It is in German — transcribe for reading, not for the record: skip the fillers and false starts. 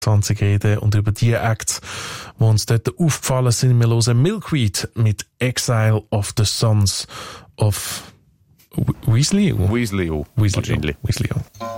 20 reden und über die Acts, die uns dort aufgefallen sind. Wir hören Milkweed mit Exile of the Sons of Weasley. Weasley.